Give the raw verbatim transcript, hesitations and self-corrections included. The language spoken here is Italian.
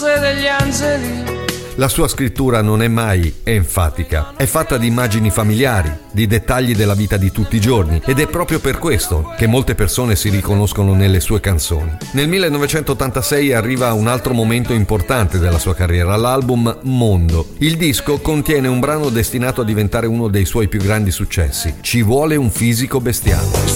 degli angeli. La sua scrittura non è mai enfatica, è fatta di immagini familiari, di dettagli della vita di tutti i giorni, ed è proprio per questo che molte persone si riconoscono nelle sue canzoni. Nel millenovecentottantasei arriva un altro momento importante della sua carriera, l'album Mondo. Il disco contiene un brano destinato a diventare uno dei suoi più grandi successi, Ci vuole un fisico bestiale.